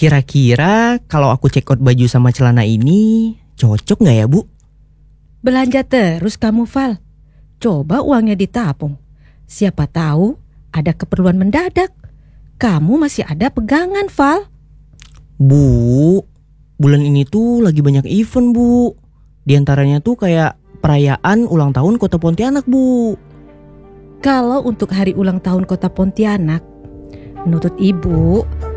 Kira-kira kalau aku check out baju sama celana ini cocok nggak ya Bu? Belanja terus kamu, Val. Coba uangnya ditabung. Siapa tahu ada keperluan mendadak. Kamu masih ada pegangan, Val. Bu, bulan ini tuh lagi banyak event Bu. Di antaranya tuh kayak perayaan ulang tahun Kota Pontianak Bu. Kalau untuk hari ulang tahun Kota Pontianak, menurut Ibu,